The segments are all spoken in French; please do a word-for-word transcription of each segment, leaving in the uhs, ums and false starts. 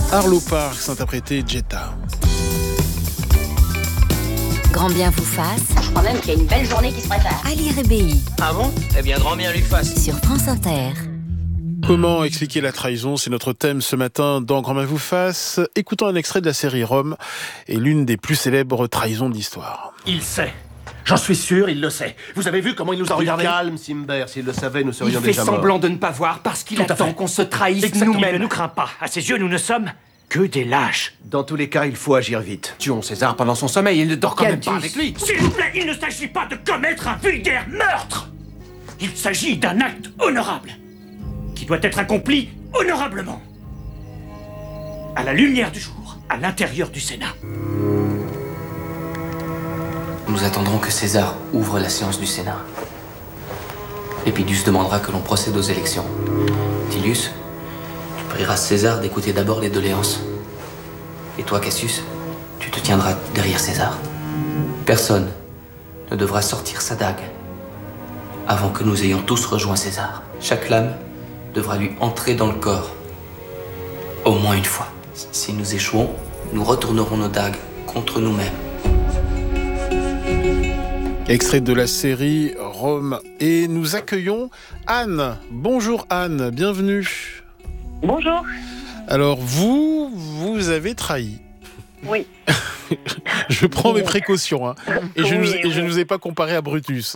Arlo Parks interprété Jetta. Grand bien vous fasse. Je crois même qu'il y a une belle journée qui se prépare. Ali Rébéi. Ah bon ? Eh bien, grand bien lui fasse. Sur France Inter. Comment expliquer la trahison ? C'est notre thème ce matin dans Grand bien vous fasse. Écoutons un extrait de la série Rome et l'une des plus célèbres trahisons de l'histoire. Il sait. J'en suis sûr, il le sait. Vous avez vu comment il nous a regardés ? Calme, Simber. S'il le savait, nous serions Il fait déjà morts. semblant de ne pas voir parce qu'il Tout à attend fait. qu'on se trahisse Exactement. nous-mêmes. Il ne nous craint pas. À ses yeux, nous ne sommes que des lâches. Dans tous les cas, il faut agir vite. Tuons César pendant son sommeil. Il ne dort quand même pas Qu'a-t-il avec lui. S'il vous plaît, il ne s'agit pas de commettre un vulgaire meurtre. Il s'agit d'un acte honorable qui doit être accompli honorablement. À la lumière du jour, à l'intérieur du Sénat. Nous attendrons que César ouvre la séance du Sénat. Épidus demandera que l'on procède aux élections. Tilius, tu prieras César d'écouter d'abord les doléances. Et toi, Cassius, tu te tiendras derrière César. Personne ne devra sortir sa dague avant que nous ayons tous rejoint César. Chaque lame devra lui entrer dans le corps. Au moins une fois. Si nous échouons, nous retournerons nos dagues contre nous-mêmes. Extrait de la série Rome. Et nous accueillons Anne. Bonjour Anne, bienvenue. Bonjour. Alors vous, vous avez trahi. Oui. Je prends mes précautions hein, et je, Oui, nous, et oui. je ne vous ai pas comparé à Brutus.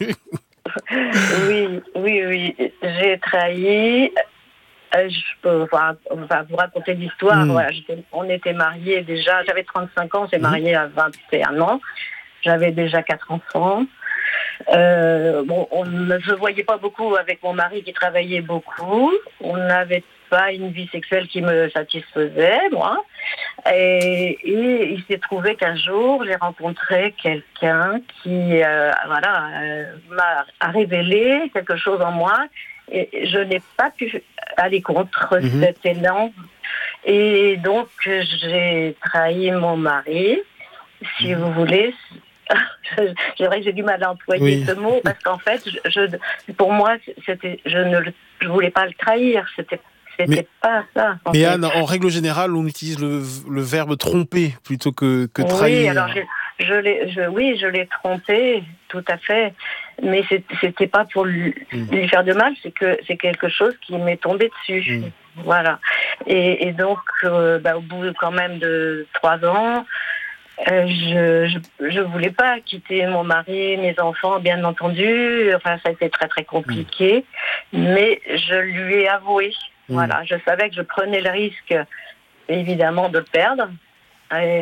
Oui, oui, oui. J'ai trahi. Euh, je peux enfin, enfin, vous raconter l'histoire. Mm. Voilà, j'étais- on était mariés déjà. J'avais trente-cinq ans, on s'est mariés à vingt et un ans. J'avais déjà quatre enfants. Euh, bon, on ne se voyait pas beaucoup avec mon mari qui travaillait beaucoup. On n'avait pas une vie sexuelle qui me satisfaisait, moi. Et, et il s'est trouvé qu'un jour, j'ai rencontré quelqu'un qui, euh, voilà, euh, m'a a révélé quelque chose en moi. Et je n'ai pas pu aller contre Mhm. cet élan. Et donc, j'ai trahi mon mari, si vous voulez. C'est vrai que j'ai du mal à employer Oui. ce mot parce qu'en fait, je, je- pour moi, c'était, je ne le- je voulais pas le trahir. C'était, c'était Mais- pas ça. en Mais fait. Anne, en règle générale, on utilise le, le verbe tromper plutôt que, que Oui, trahir. alors je, je l'ai, je, oui, je l'ai trompé, tout à fait. Mais c'est- c'était pas pour lui, Mm. lui faire de mal, c'est que c'est quelque chose qui m'est tombé dessus. Mm. Voilà. Et, et donc, euh, bah, au bout quand même de trois ans, euh, je, je je voulais pas quitter mon mari, mes enfants, bien entendu. Enfin, ça a été très très compliqué, mais je lui ai avoué. Mm. Voilà, je savais que je prenais le risque, évidemment, de le perdre. Et-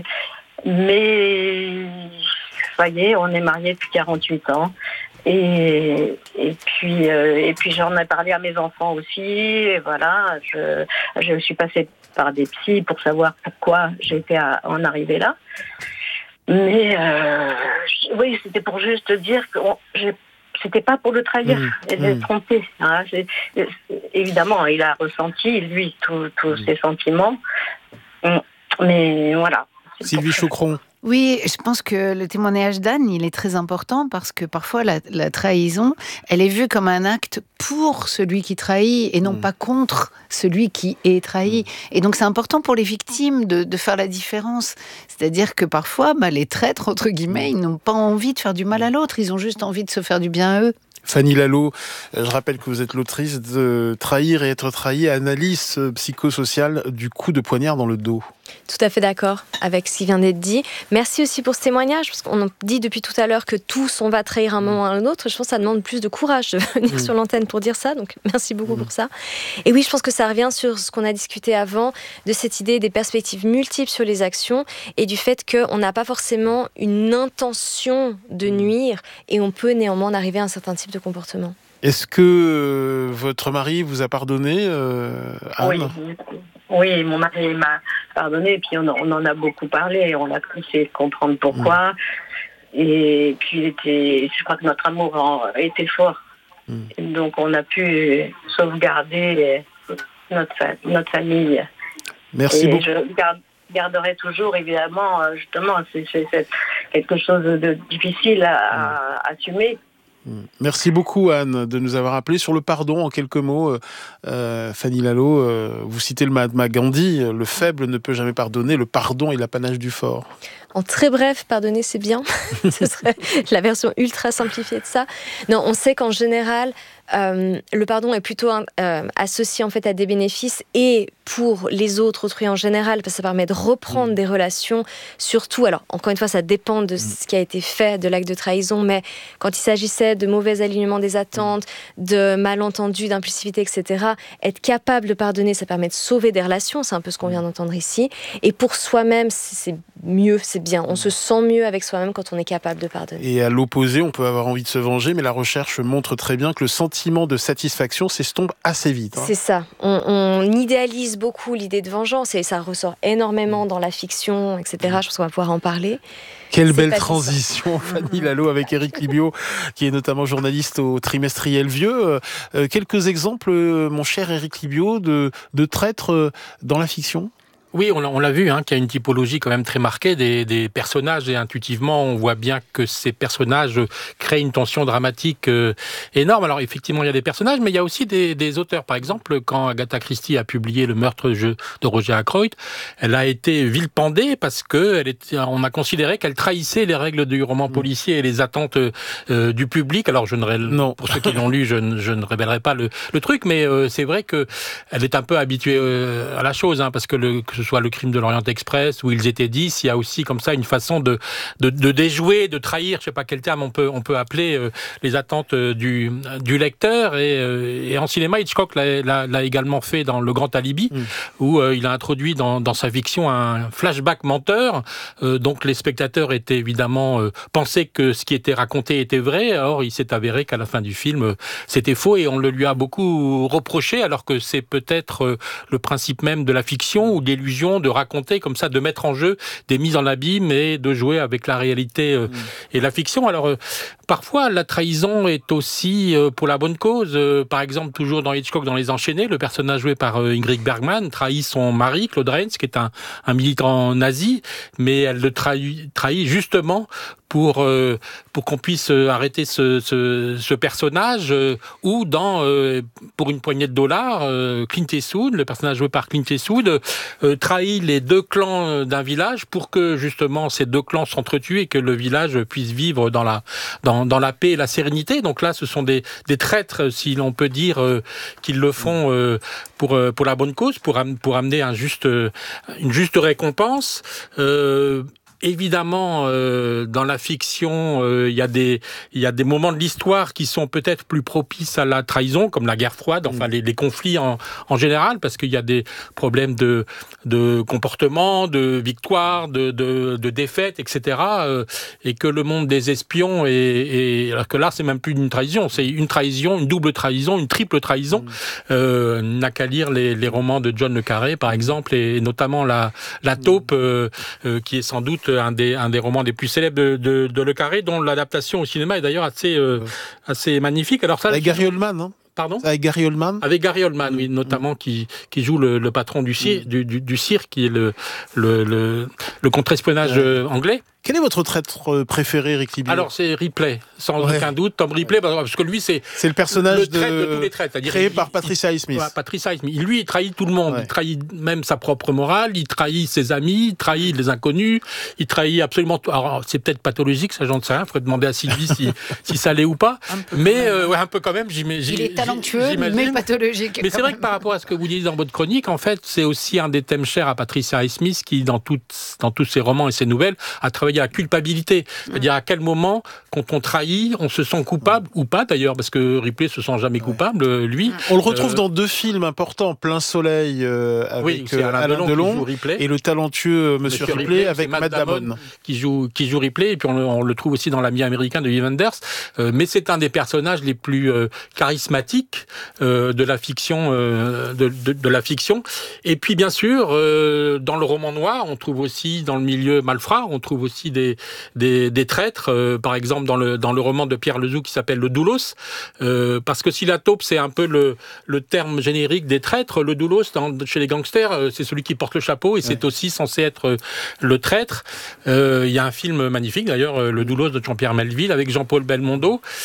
mais ça y est, on est mariés depuis quarante-huit ans. Et, et puis, euh, et puis j'en ai parlé à mes enfants aussi. Et voilà, je, je suis passée par des psys pour savoir pourquoi j'étais à en arriver là. Mais euh, oui, c'était pour juste dire que on- j'ai- c'était pas pour le trahir, Mmh, et j'ai mmh. trompé. Hein. J'ai- évidemment, il a ressenti lui tous tous ses sentiments. Mais voilà. C'est Sylvie pour ça. Choqueron. Oui, je pense que le témoignage d'Anne, il est très important parce que parfois la, la trahison, elle est vue comme un acte pour celui qui trahit et non Mm. pas contre celui qui est trahi. Et donc c'est important pour les victimes de, de faire la différence. C'est-à-dire que parfois, bah, les traîtres, entre guillemets, ils n'ont pas envie de faire du mal à l'autre, ils ont juste envie de se faire du bien à eux. Fanny Lalo, euh, je rappelle que vous êtes l'autrice de Trahir et être trahi, analyse euh, psychosociale du coup de poignard dans le dos. Tout à fait d'accord avec ce qui vient d'être dit. Merci aussi pour ce témoignage, parce qu'on dit depuis tout à l'heure que tous, on va trahir un moment à un autre. Je pense que ça demande plus de courage de venir Mmh. sur l'antenne pour dire ça, donc merci beaucoup Mmh. pour ça. Et oui, je pense que ça revient sur ce qu'on a discuté avant, de cette idée des perspectives multiples sur les actions, et du fait qu'on n'a pas forcément une intention de nuire, et on peut néanmoins en arriver à un certain type de comportement. Est-ce que euh, votre mari vous a pardonné, euh, Anne ? Oui, oui, mon mari m'a pardonné, et puis on, on en a beaucoup parlé, on a essayé de comprendre pourquoi. Et puis, il était, je crois que notre amour en- était fort. Mm. Donc, on a pu sauvegarder notre, fa- notre famille. Merci et beaucoup. je garde, garderai toujours, évidemment, euh, justement, c'est, c'est, c'est quelque chose de difficile à, à assumer. Merci beaucoup Anne de nous avoir appelé sur le pardon en quelques mots. Euh, Fanny Lalo, euh, vous citez le Mahatma Gandhi, le faible ne peut jamais pardonner, le pardon est l'apanage du fort. En très bref, pardonner c'est bien, ce serait la version ultra simplifiée de ça. Non, on sait qu'en général, euh, le pardon est plutôt euh, associé en fait à des bénéfices et pour les autres, autrui en général, parce que ça permet de reprendre mmh. des relations, surtout, alors encore une fois, ça dépend de ce qui a été fait, de l'acte de trahison, mais quand il s'agissait de mauvais alignement des attentes, de malentendus, d'impulsivité, et cetera, être capable de pardonner, ça permet de sauver des relations, c'est un peu ce qu'on vient d'entendre ici, et pour soi-même, c'est mieux, c'est bien, on se sent mieux avec soi-même quand on est capable de pardonner. Et à l'opposé, on peut avoir envie de se venger, mais la recherche montre très bien que le sentiment de satisfaction s'estompe assez vite. Hein. C'est ça, on, on idéalise beaucoup l'idée de vengeance, et ça ressort énormément dans la fiction, et cetera, je pense qu'on va pouvoir en parler. Quelle belle transition, Fanny Lalo, avec Éric Libio, qui est notamment journaliste au trimestriel Vieux. Euh, quelques exemples, mon cher Éric Libio, de, de traîtres dans la fiction ? Oui, on l'a, on l'a vu, hein, qu'il y a une typologie quand même très marquée des, des personnages, et intuitivement, on voit bien que ces personnages créent une tension dramatique euh, énorme. Alors effectivement, il y a des personnages, mais il y a aussi des, des auteurs. Par exemple, quand Agatha Christie a publié Le meurtre de Roger Ackroyd, elle a été vilipendée parce que elle était, on a considéré qu'elle trahissait les règles du roman policier et les attentes euh, du public. Alors je ne ré... non. Pour ceux qui l'ont lu, je ne, je ne révélerai pas le, le truc, mais euh, c'est vrai que elle est un peu habituée euh, à la chose, hein, parce que le que ce soit le crime de l'Orient Express, où ils étaient dix, il y a aussi comme ça une façon de, de, de déjouer, de trahir, je ne sais pas quel terme on peut, on peut appeler, euh, les attentes du, du lecteur. Et, euh, et en cinéma, Hitchcock l'a, l'a, l'a également fait dans Le Grand Alibi, mmh. où euh, il a introduit dans, dans sa fiction un flashback menteur. Euh, donc les spectateurs étaient évidemment euh, pensaient que ce qui était raconté était vrai. Or, il s'est avéré qu'à la fin du film, euh, c'était faux, et on le lui a beaucoup reproché, alors que c'est peut-être euh, le principe même de la fiction ou des de raconter comme ça, de mettre en jeu des mises en abîme et de jouer avec la réalité euh, mmh. et la fiction. Alors, euh, parfois, la trahison est aussi euh, pour la bonne cause. Euh, par exemple, toujours dans Hitchcock, dans Les Enchaînés, le personnage joué par euh, Ingrid Bergman trahit son mari, Claude Rains, qui est un, un militant nazi, mais elle le trahit, trahit justement pour euh, pour qu'on puisse arrêter ce, ce, ce personnage, euh, ou dans euh, pour une poignée de dollars, euh, Clint Eastwood, le personnage joué par Clint Eastwood, euh, trahit les deux clans d'un village pour que justement ces deux clans s'entretuent et que le village puisse vivre dans la dans dans la paix et la sérénité. Donc là, ce sont des des traîtres, si l'on peut dire, euh, qu'ils le font euh, pour pour la bonne cause, pour pour amener un juste une juste récompense. Euh, Évidemment, euh, dans la fiction, il euh, y a des il y a des moments de l'histoire qui sont peut-être plus propices à la trahison, comme la guerre froide, enfin mmh. les, les conflits en, en général, parce qu'il y a des problèmes de de comportement, de victoire, de de, de défaite, et cetera. Euh, et que le monde des espions est, est alors que là, c'est même plus une trahison, c'est une trahison, une double trahison, une triple trahison. Mmh. Euh, n'a qu'à lire les, les romans de John le Carré, par exemple, et notamment la la taupe, euh, euh, qui est sans doute Un des, un des romans les plus célèbres de, de, de Le Carré, dont l'adaptation au cinéma est d'ailleurs assez, euh, assez magnifique. Alors ça, avec Gary Oldman, non ? Pardon ? Avec Gary Oldman ? Avec Gary Oldman, oui, notamment, mmh. qui, qui joue le, le patron du, cir- mmh. du, du, du cirque, qui est le, le, le, le contre-espionnage ouais. anglais. Quel est votre traître préféré, Éric Libio ? Alors, c'est Ripley, sans ouais. aucun doute. Tom Ripley, parce que lui, c'est... C'est le personnage le traître de... de tous les traîtres. Créé il, par Patricia Highsmith. Ouais, Patricia Highsmith. Lui, il trahit tout le monde. Ouais. Il trahit même sa propre morale, il trahit ses amis, il trahit les inconnus, il trahit absolument tout. Alors, c'est peut-être pathologique, ça, j'en sais rien. Il faudrait demander à Sylvie si, si ça l'est ou pas. Mais, euh, ouais, un peu quand même, j'imagine. Il est talentueux, mais pathologique. Mais c'est vrai que par rapport à ce que vous dites dans votre chronique, en fait, c'est aussi un des thèmes chers à Patricia Highsmith, qui, dans, toutes, dans tous ses romans et ses nouvelles, a travaillé à la culpabilité. C'est-à-dire à quel moment, quand on trahit, on se sent coupable, ou pas d'ailleurs, parce que Ripley se sent jamais coupable, ouais. lui. On le retrouve euh... dans deux films importants, Plein Soleil euh, avec oui, Alain, Alain Delon, Delon et le talentueux euh, Monsieur, Monsieur Ripley, Ripley avec Matt Damon, Damon qui joue qui joue Ripley, et puis on, on le trouve aussi dans L'Ami américain de Wim Wenders. Euh, mais c'est un des personnages les plus euh, charismatiques euh, de la fiction, euh, de, de, de la fiction. Et puis bien sûr, euh, dans le roman noir, on trouve aussi dans le milieu malfrat, on trouve aussi des des, des traîtres. Euh, par exemple, dans le dans le roman de Pierre Lezoux qui s'appelle Le Doulos, euh, parce que si la taupe c'est un peu le le terme générique des traîtres, le doulos dans, chez les gangsters, euh, c'est celui qui porte le chapeau et ouais. c'est aussi censé être euh, le traître. Il euh, y a un film magnifique d'ailleurs, euh, Le Doulos de Jean-Pierre Melville avec Jean-Paul Belmondo,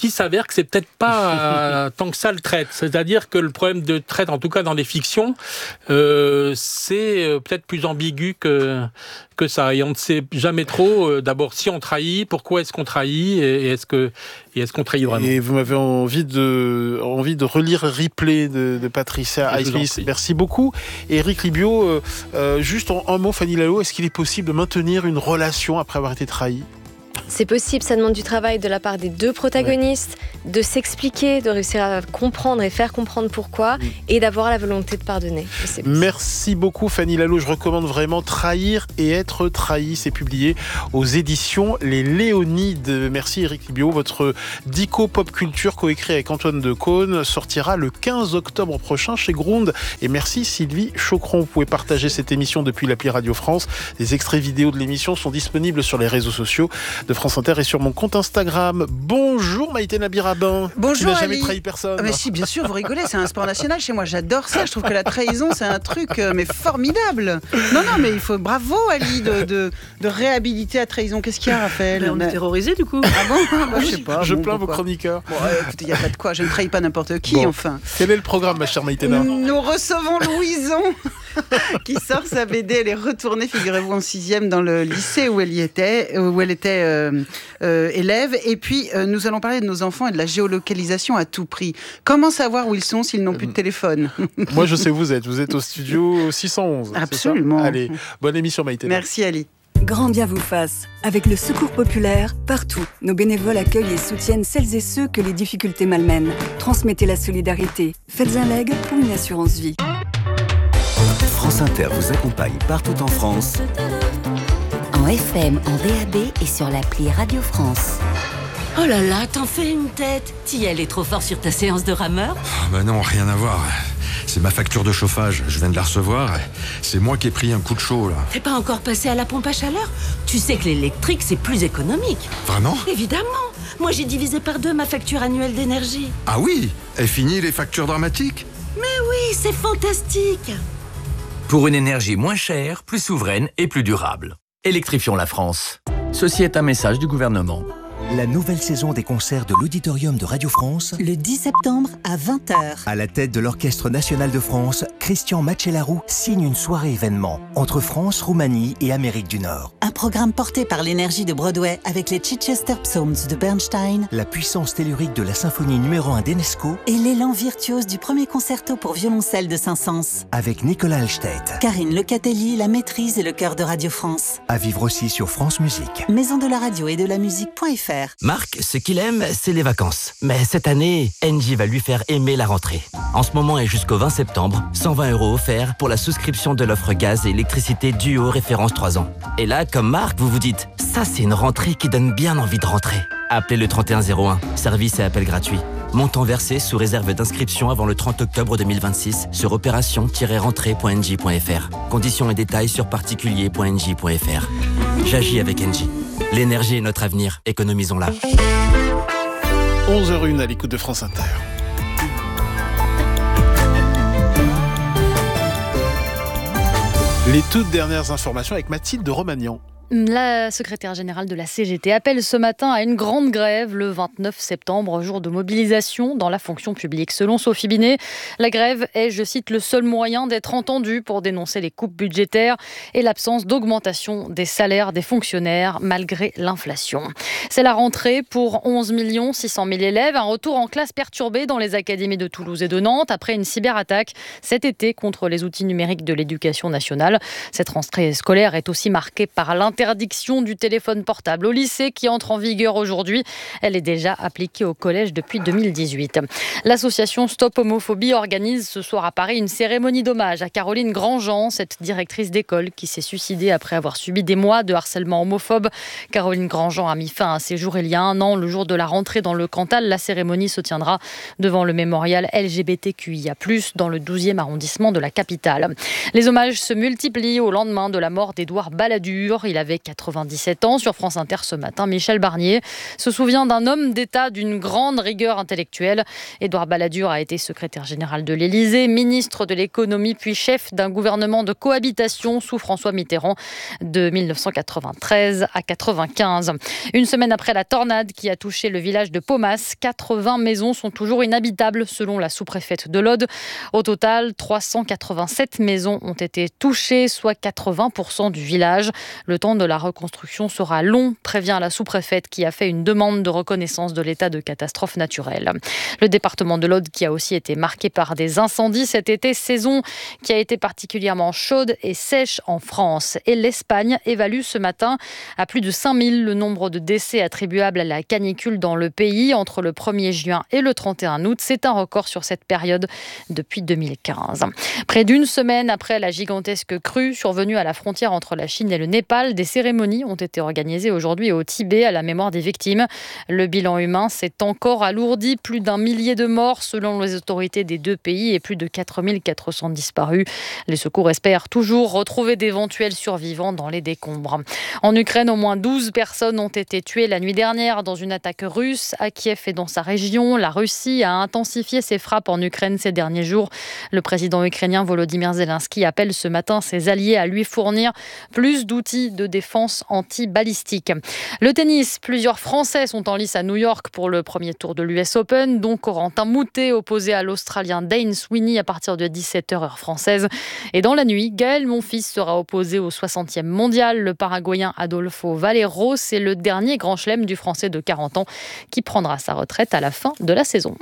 qui s'avère que c'est peut-être pas euh, tant que ça le traître. C'est-à-dire que le problème de traître, en tout cas dans les fictions, euh, c'est euh, peut-être plus ambigu que que ça. Et on ne sait jamais trop, euh, d'abord, si on trahit, pourquoi est-ce qu'on trahit, et, et est-ce que et est-ce qu'on trahit vraiment. Et vous m'avez envie de envie de relire Ripley de, de Patricia Highsmith. Merci beaucoup, Éric Libio. Euh, euh, juste en un mot, Fanny Lalo, est-ce qu'il est possible de maintenir une relation après avoir été trahi ? C'est possible, ça demande du travail de la part des deux protagonistes, ouais. de s'expliquer, de réussir à comprendre et faire comprendre pourquoi, oui. et d'avoir la volonté de pardonner. Merci beaucoup Fanny Lalo, je recommande vraiment Trahir et être trahi, c'est publié aux éditions Les Léonides. Merci Éric Libio, votre dico pop culture coécrit avec Antoine Decaune sortira le quinze octobre prochain chez Gronde. Et merci Sylvie Chocron, vous pouvez partager cette émission depuis l'appli Radio France. Les extraits vidéo de l'émission sont disponibles sur les réseaux sociaux de France Inter et sur mon compte Instagram. Bonjour Maïté Nabirabin. Bonjour. Tu n'as jamais Ali. trahi personne. Ah mais si, bien sûr, vous rigolez, c'est un sport national chez moi, j'adore ça. Je trouve que la trahison, c'est un truc euh, mais formidable. Non, non, mais il faut, bravo Ali, de, de, de réhabiliter la trahison. Qu'est-ce qu'il y a, Raphaël? On est terrorisés du coup. Ah bon bah, je sais pas. Je bon, plains pourquoi. vos chroniqueurs. Bon, euh, écoutez, il n'y a pas de quoi, je ne trahis pas n'importe qui, bon. Enfin. Quel est le programme, ma chère Maïté Nab? Nous recevons Louison, qui sort sa B D. Elle est retournée, figurez-vous, en sixième dans le lycée où elle y était, où elle était euh, euh, élève. Et puis, euh, nous allons parler de nos enfants et de la géolocalisation à tout prix. Comment savoir où ils sont s'ils n'ont plus de téléphone? Moi, je sais où vous êtes. Vous êtes au studio six cent onze. Absolument. Allez, bonne émission, Maïté. Merci, Ali. Grand bien vous fasse. Avec le Secours populaire, partout, nos bénévoles accueillent et soutiennent celles et ceux que les difficultés malmènent. Transmettez la solidarité. Faites un leg pour une assurance vie. France Inter vous accompagne partout en France. En F M, en D A B et sur l'appli Radio France. Oh là là, t'en fais une tête. T'y allais trop fort sur ta séance de rameur? Oh bah non, rien à voir. C'est ma facture de chauffage, je viens de la recevoir. C'est moi qui ai pris un coup de chaud, là. T'es pas encore passé à la pompe à chaleur? Tu sais que l'électrique, c'est plus économique. Vraiment? Évidemment. Moi, j'ai divisé par deux ma facture annuelle d'énergie. Ah oui? Et fini les factures dramatiques? Mais oui, c'est fantastique. Pour une énergie moins chère, plus souveraine et plus durable. Électrifions la France. Ceci est un message du gouvernement. La nouvelle saison des concerts de l'Auditorium de Radio France. Le dix septembre à vingt heures. À la tête de l'Orchestre National de France, Christian Macellaro signe une soirée événement entre France, Roumanie et Amérique du Nord. Un programme porté par l'énergie de Broadway avec les Chichester Psalms de Bernstein, la puissance tellurique de la symphonie numéro un d'Enesco et l'élan virtuose du premier concerto pour violoncelle de Saint-Saëns. Avec Nicolas Alstedt, Karine Lecatelli, la maîtrise et le chœur de Radio France. À vivre aussi sur France Musique. Maison de la radio et de la musique.fr. Marc, ce qu'il aime, c'est les vacances. Mais cette année, Engie va lui faire aimer la rentrée. En ce moment et jusqu'au vingt septembre, cent vingt euros offerts pour la souscription de l'offre gaz et électricité Duo référence trois ans. Et là, comme Marc, vous vous dites, ça c'est une rentrée qui donne bien envie de rentrer. Appelez le trente et un zéro un, service et appel gratuit. Montant versé sous réserve d'inscription avant le trente octobre deux mille vingt-six sur opération tiret rentrée point engie point f r. Conditions et détails sur particulier point engie point f r. J'agis avec Engie. L'énergie est notre avenir, économisons-la. onze heures zéro un à l'écoute de France Inter. Les toutes dernières informations avec Mathilde Romagnan. La secrétaire générale de la C G T appelle ce matin à une grande grève le vingt-neuf septembre, jour de mobilisation dans la fonction publique. Selon Sophie Binet, la grève est, je cite, le seul moyen d'être entendu pour dénoncer les coupes budgétaires et l'absence d'augmentation des salaires des fonctionnaires malgré l'inflation. C'est la rentrée pour onze millions six cent mille élèves, un retour en classe perturbé dans les académies de Toulouse et de Nantes après une cyberattaque cet été contre les outils numériques de l'éducation nationale. Cette rentrée scolaire est aussi marquée par l'interdiction Interdiction du téléphone portable au lycée qui entre en vigueur aujourd'hui. Elle est déjà appliquée au collège depuis deux mille dix-huit. L'association Stop Homophobie organise ce soir à Paris une cérémonie d'hommage à Caroline Grandjean, cette directrice d'école qui s'est suicidée après avoir subi des mois de harcèlement homophobe. Caroline Grandjean a mis fin à ses jours il y a un an, le jour de la rentrée dans le Cantal. La cérémonie se tiendra devant le mémorial L G B T Q I A plus, dans le douzième arrondissement de la capitale. Les hommages se multiplient au lendemain de la mort d'Édouard Balladur. Il avait avait quatre-vingt-dix-sept ans. Sur France Inter ce matin, Michel Barnier se souvient d'un homme d'État d'une grande rigueur intellectuelle. Édouard Balladur a été secrétaire général de l'Élysée, ministre de l'économie puis chef d'un gouvernement de cohabitation sous François Mitterrand de mille neuf cent quatre-vingt-treize à quatre-vingt-quinze. Une semaine après la tornade qui a touché le village de Paumas, quatre-vingts maisons sont toujours inhabitables selon la sous-préfète de l'Aude. Au total, trois cent quatre-vingt-sept maisons ont été touchées, soit quatre-vingts pour cent du village. Le temps de la reconstruction sera long, prévient la sous-préfète qui a fait une demande de reconnaissance de l'état de catastrophe naturelle. Le département de l'Aude qui a aussi été marqué par des incendies cet été, saison qui a été particulièrement chaude et sèche en France. Et l'Espagne évalue ce matin à plus de cinq mille le nombre de décès attribuables à la canicule dans le pays entre le premier juin et le trente et un août. C'est un record sur cette période depuis deux mille quinze. Près d'une semaine après la gigantesque crue survenue à la frontière entre la Chine et le Népal, des cérémonies ont été organisées aujourd'hui au Tibet à la mémoire des victimes. Le bilan humain s'est encore alourdi, plus d'un millier de morts selon les autorités des deux pays et plus de quatre mille quatre cents disparus. Les secours espèrent toujours retrouver d'éventuels survivants dans les décombres. En Ukraine, au moins douze personnes ont été tuées la nuit dernière dans une attaque russe à Kiev et dans sa région. La Russie a intensifié ses frappes en Ukraine ces derniers jours. Le président ukrainien Volodymyr Zelensky appelle ce matin ses alliés à lui fournir plus d'outils de défense anti-balistique. Le tennis, plusieurs Français sont en lice à New York pour le premier tour de l'U S Open, dont Corentin Moutet opposé à l'Australien Dane Sweeney à partir de dix-sept heures heure française. Et dans la nuit, Gaël Monfils sera opposé au soixantième mondial. Le Paraguayen Adolfo Valero, c'est le dernier grand chelem du Français de quarante ans qui prendra sa retraite à la fin de la saison.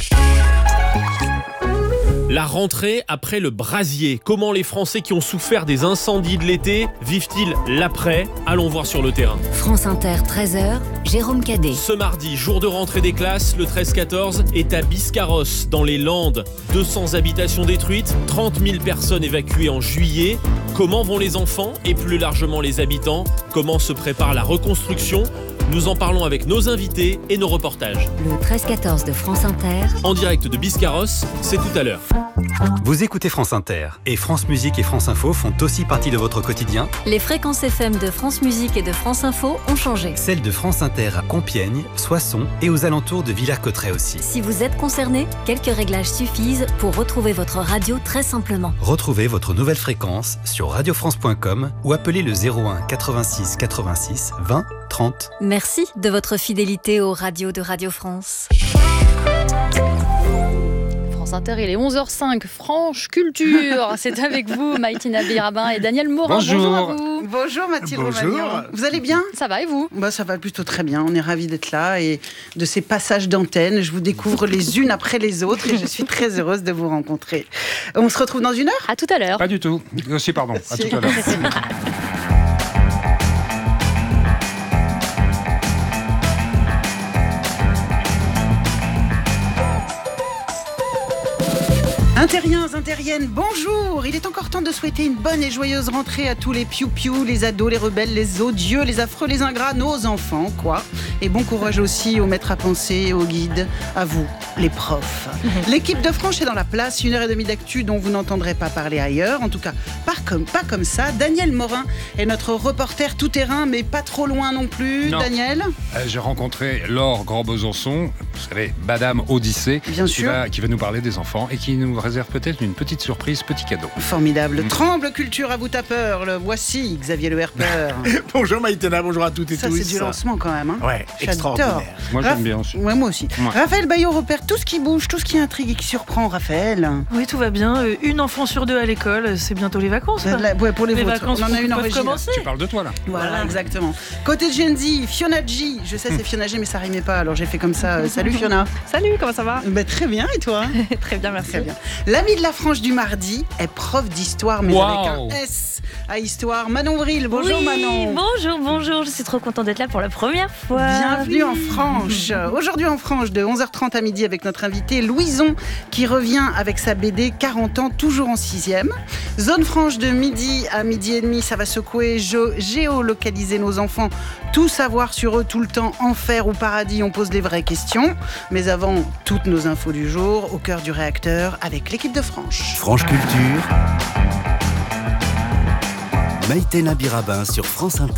La rentrée après le brasier. Comment les Français qui ont souffert des incendies de l'été vivent-ils l'après? Allons voir sur le terrain. France Inter, treize heures, Jérôme Cadet. Ce mardi, jour de rentrée des classes, le treize quatorze est à Biscarrosse, dans les Landes. deux cents habitations détruites, trente mille personnes évacuées en juillet. Comment vont les enfants et plus largement les habitants? Comment se prépare la reconstruction? Nous en parlons avec nos invités et nos reportages. Le treize quatorze de France Inter. En direct de Biscarrosse, c'est tout à l'heure. Vous écoutez France Inter et France Musique et France Info font aussi partie de votre quotidien. Les fréquences F M de France Musique et de France Info ont changé. Celles de France Inter à Compiègne, Soissons et aux alentours de Villers-Cotterêts aussi. Si vous êtes concerné, quelques réglages suffisent pour retrouver votre radio très simplement. Retrouvez votre nouvelle fréquence sur radio france point com ou appelez le zéro un quatre-vingt-six quatre-vingt-six vingt trente. Merci de votre fidélité aux radios de Radio France. France Inter, il est onze heures cinq, Franche Culture. C'est avec vous, Maïtina Birabin et Daniel Morin. Bonjour. Bonjour à vous. Bonjour Mathilde Bonjour. Romagnan. Vous allez bien? Ça va et vous? Bah, ça va plutôt très bien. On est ravis d'être là et de ces passages d'antenne. Je vous découvre les unes après les autres et je suis très heureuse de vous rencontrer. On se retrouve dans une heure? À tout à l'heure. Pas du tout. Aussi, pardon. À tout à l'heure. Intériens, intériennes, bonjour! Il est encore temps de souhaiter une bonne et joyeuse rentrée à tous les piou-piou, les ados, les rebelles, les odieux, les affreux, les ingrats, nos enfants, quoi. Et bon courage aussi aux maîtres à penser, aux guides, à vous, les profs. L'équipe de Franche est dans la place, une heure et demie d'actu dont vous n'entendrez pas parler ailleurs, en tout cas pas comme, pas comme ça. Daniel Morin est notre reporter tout-terrain, mais pas trop loin non plus. Non. Daniel? Euh, J'ai rencontré Laure Grand-Besançon, vous savez, Madame Odyssée, Bien qui, sûr. Va, qui va nous parler des enfants et qui nous réserve peut-être une petite surprise, petit cadeau. Formidable. Mmh. Tremble culture à vous ta peur. Le voici, Xavier Le Herpeur. Bonjour Maïtena, bonjour à toutes et Ça, tous. c'est du lancement quand même. Hein. Ouais, J'adore. extraordinaire. Moi, j'aime Raph- bien aussi. Ouais, moi aussi. Ouais. Raphaël Baillot repère tout ce qui bouge, tout ce qui intrigue et qui surprend, Raphaël. Oui, tout va bien. Euh, Une enfant sur deux à l'école, c'est bientôt les vacances. quoi. La- ouais, pour les, Les vôtres. vacances On en a une en peuvent régie. là. commencer. Tu parles de toi, là. Voilà, Voilà. exactement. Côté Gen Z, Fiona G. Je sais, c'est Fiona G, mais ça rimait pas, alors j'ai fait comme ça. Euh, Salut Fiona. Salut, comment ça va? Bah, très bien, et toi? Très bien, merci. Très bien. L'ami de la Franche du mardi est prof d'histoire, mais Wow. avec un S à histoire. Manon Vril, bonjour Oui, Manon. Bonjour, bonjour. Je suis trop contente d'être là pour la première fois. Bienvenue en Franche. Aujourd'hui en Franche, de onze heures trente à midi avec notre invité Louison, qui revient avec sa B D quarante ans, toujours en sixième. Zone Franche de midi à midi et demi, ça va secouer, gé- géolocaliser nos enfants, tout savoir sur eux tout le temps, enfer ou paradis, on pose les vraies questions. Mais avant, toutes nos infos du jour, au cœur du réacteur, avec l'équipe de Franche. Franche Culture, Maïtena Birabin sur France Inter.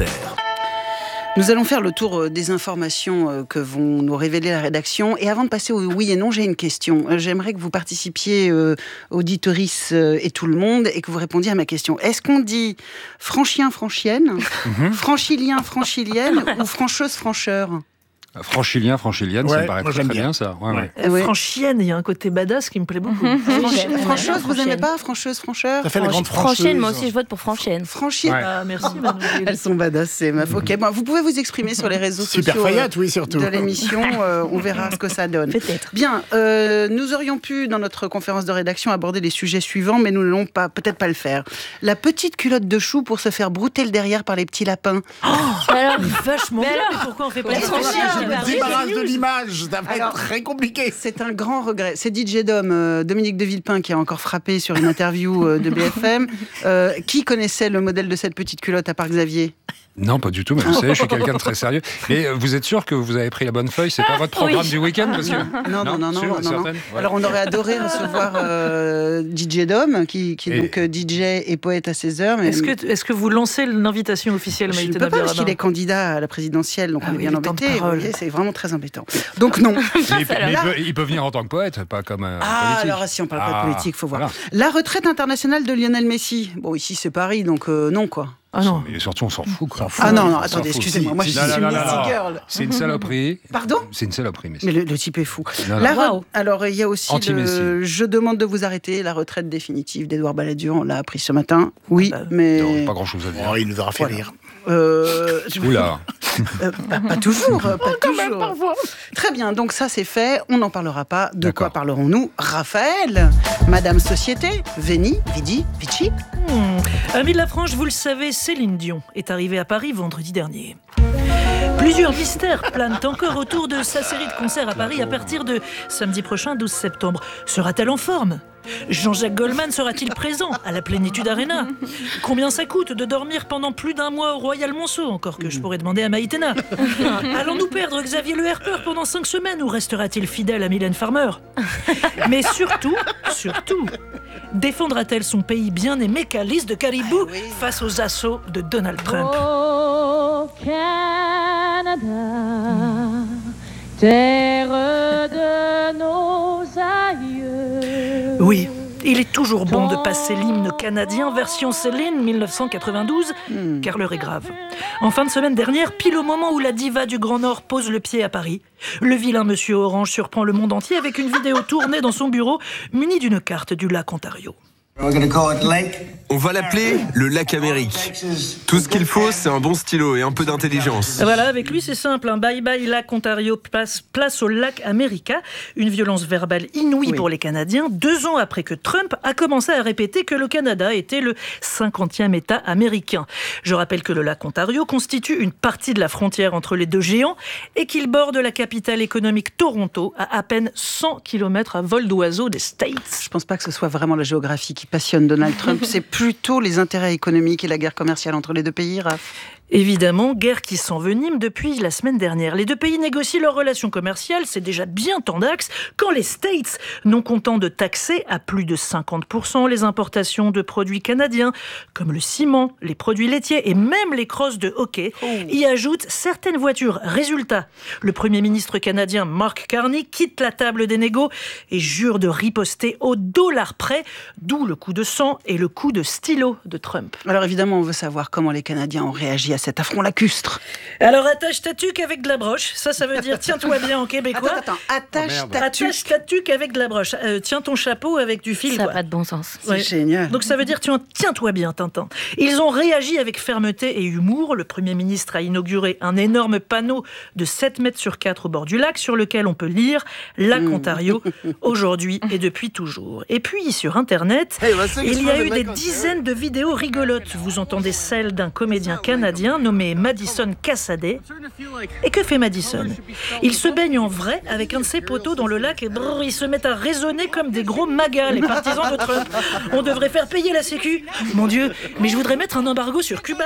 Nous allons faire le tour des informations que vont nous révéler la rédaction. Et avant de passer au oui et non, j'ai une question. J'aimerais que vous participiez, euh, auditorices euh, et tout le monde, et que vous répondiez à ma question. Est-ce qu'on dit franchien, franchienne, mm-hmm. franchilien, franchilienne ou francheuse, francheur ? Franchilien, franchilienne, ouais, ça me paraît très, très bien, bien ça. Ouais, ouais. Euh, ouais. Franchienne, il y a un côté badass qui me plaît beaucoup. Mmh. Franchi- francheuse, vous n'aimez pas francheuse, francheur ? Ça fait la grande francheuse. Franchienne, moi aussi je vote pour franchienne. Franchienne. Ouais. Ah, merci. Elles sont badass, c'est ma faute. Ok, bon, vous pouvez vous exprimer sur les réseaux Super sociaux Fayette, oui, surtout. de l'émission. Euh, on verra ce que ça donne. Peut-être. Bien, euh, nous aurions pu dans notre conférence de rédaction aborder les sujets suivants, mais nous n'allons pas, peut-être pas le faire. La petite culotte de chou pour se faire brouter le derrière par les petits lapins. Oh, alors, vachement bien. Mais pourquoi on fait pas ça ? L'image, ça va être très compliqué. C'est un grand regret. C'est D J Dom, euh, Dominique de Villepin, qui a encore frappé sur une interview euh, de B F M. Euh, qui connaissait le modèle de cette petite culotte à Parc Xavier ? Non, pas du tout, mais vous savez, je suis quelqu'un de très sérieux. Mais vous êtes sûr que vous avez pris la bonne feuille ? C'est pas votre programme oui. du week-end parce que... Non, non, non, non. non, non, non. Ouais. Alors, on aurait adoré recevoir euh, D J Dom, qui, qui est donc euh, D J et poète à seize heures. Mais... Est-ce que, est-ce que vous lancez l'invitation officielle, Maïtena Birabin ? Je ne peux pas, parce qu'il est candidat à la présidentielle, donc ah, on est oui, bien embêté. C'est vraiment très embêtant. Donc, non. Mais, mais il, peut, il peut venir en tant que poète, pas comme euh, ah, politique. Alors, si on parle ah, pas de politique, il faut voir. Voilà. La retraite internationale de Lionel Messi. Bon, ici, c'est Paris, donc euh, non, quoi. Ah non. Mais surtout, on s'en fout, quoi. Ah non, non, attendez, excusez-moi. Moi, je suis une Messi girl. C'est une saloperie. Pardon ? C'est une saloperie, Messi. Mais le, le type est fou. Non, la non. Re... Alors, il y a aussi le... Je demande de vous arrêter, la retraite définitive d'Édouard Balladur. On l'a appris ce matin. Oui, ah bah, mais... Non, pas grand-chose à dire. Oh, il nous aura fait voilà. rire. Euh, Oula. euh, pas, pas toujours, pas toujours. Même, très bien, donc ça c'est fait, on n'en parlera pas. De D'accord. Quoi parlerons-nous ? Raphaël, Madame Société, Veni, Vidi, Vici. Hmm. Amis de la France, vous le savez, Céline Dion est arrivée à Paris vendredi dernier. Plusieurs mystères planent encore autour de sa série de concerts à Paris à partir de samedi prochain, douze septembre. Sera-t-elle en forme ? Jean-Jacques Goldman sera-t-il présent à la Plénitude Arena ? Combien ça coûte de dormir pendant plus d'un mois au Royal Monceau ? Encore que je pourrais demander à Maïtena. Allons-nous perdre Xavier Le Herpeur pendant cinq semaines ou restera-t-il fidèle à Mylène Farmer ? Mais surtout, surtout, défendra-t-elle son pays bien-aimé Calice de Caribou ah oui. face aux assauts de Donald Trump ? Oh, Canada, terre de nos aïeux. Oui, il est toujours bon de passer l'hymne canadien version Céline dix-neuf cent quatre-vingt-douze, mmh. car l'heure est grave. En fin de semaine dernière, pile au moment où la diva du Grand Nord pose le pied à Paris, le vilain monsieur Orange surprend le monde entier avec une vidéo tournée dans son bureau, munie d'une carte du lac Ontario. On va l'appeler le lac Amérique. Tout ce qu'il faut, c'est un bon stylo et un peu d'intelligence. Voilà, avec lui, c'est simple. Hein. Bye bye lac Ontario, place, place au lac America. Une violence verbale inouïe oui. pour les Canadiens, deux ans après que Trump a commencé à répéter que le Canada était le cinquantième État américain. Je rappelle que le lac Ontario constitue une partie de la frontière entre les deux géants et qu'il borde la capitale économique Toronto à à peine cent kilomètres à vol d'oiseau des States. Je ne pense pas que ce soit vraiment la géographie qui passionne Donald Trump, c'est plutôt les intérêts économiques et la guerre commerciale entre les deux pays, Raph. Évidemment, guerre qui s'envenime depuis la semaine dernière. Les deux pays négocient leurs relations commerciales, c'est déjà bien tendax, quand les States, non contents de taxer à plus de cinquante pour cent les importations de produits canadiens, comme le ciment, les produits laitiers et même les crosses de hockey, oh. y ajoutent certaines voitures. Résultat, le Premier ministre canadien Mark Carney quitte la table des négos et jure de riposter au dollar près, d'où le coup de sang et le coup de stylo de Trump. Alors évidemment, on veut savoir comment les Canadiens ont réagi à cet affront lacustre. Alors attache ta tuque avec de la broche, ça ça veut dire tiens-toi bien en québécois. Attends, attends, attache oh, ta tuque. Attache ta tuque avec de la broche. Euh, tiens ton chapeau avec du fil. Ça n'a pas de bon sens. Ouais. C'est génial. Donc ça veut dire tiens, tiens-toi bien Tintin. Ils ont réagi avec fermeté et humour. Le Premier ministre a inauguré un énorme panneau de sept mètres sur quatre au bord du lac sur lequel on peut lire Lac mmh. Ontario, aujourd'hui et depuis toujours. Et puis sur Internet, hey, il y a eu des dizaines de vidéos rigolotes. Vous entendez celle d'un comédien canadien nommé Madison Cassaday. Et que fait Madison ? Il se baigne en vrai avec un de ses poteaux dans le lac et brrr, ils se mettent à résonner comme des gros magas, les partisans de Trump. On devrait faire payer la sécu. Mon Dieu, mais je voudrais mettre un embargo sur Cuba.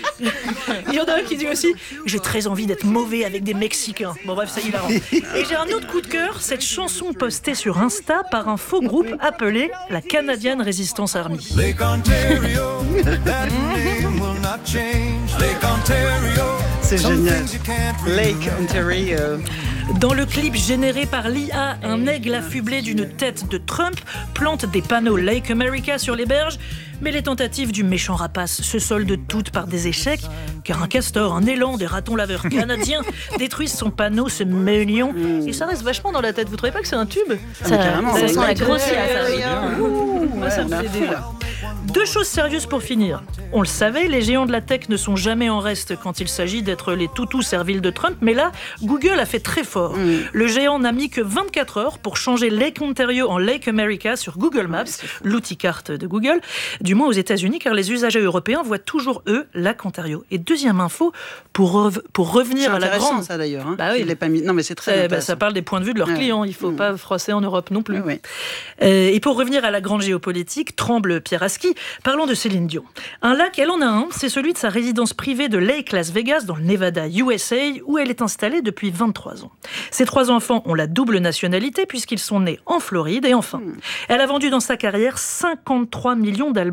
Il y en a un qui dit aussi « J'ai très envie d'être mauvais avec des Mexicains ». Bon bref, ça y va. Et j'ai un autre coup de cœur, cette chanson postée sur Insta par un faux groupe appelé la Canadian Resistance Army. C'est génial. Lake Ontario. Dans le clip généré par l'I A, un aigle affublé d'une tête de Trump plante des panneaux Lake America sur les berges. Mais les tentatives du méchant rapace se soldent toutes par des échecs, car un castor, un élan, des ratons laveurs canadiens détruisent son panneau, ce million. Et ça reste vachement dans la tête. Vous trouvez pas que c'est un tube? Ça, ça, ça sent la grossière. Ça me fait déjà. Deux choses sérieuses pour finir. On le savait, les géants de la tech ne sont jamais en reste quand il s'agit d'être les toutous serviles de Trump, mais là, Google a fait très fort. Mm. Le géant n'a mis que vingt-quatre heures pour changer Lake Ontario en Lake America sur Google Maps, l'outil carte de Google, du moins aux États-Unis, car les usagers européens voient toujours, eux, Lake Ontario. Et deuxième info, pour, rev- pour revenir à la grande... ça d'ailleurs. Hein. Bah oui. Il est pas mis... Non, mais c'est très bah, ça parle des points de vue de leurs ouais. clients. Il ne faut mm. pas froisser en Europe non plus. Oui, oui. Euh, et pour revenir à la grande géopolitique, tremble Pierre Aski. Parlons de Céline Dion. Un lac, elle en a un, c'est celui de sa résidence privée de Lake Las Vegas, dans le Nevada, U S A, où elle est installée depuis vingt-trois ans. Ses trois enfants ont la double nationalité puisqu'ils sont nés en Floride. Et enfin, elle a vendu dans sa carrière cinquante-trois millions d'albums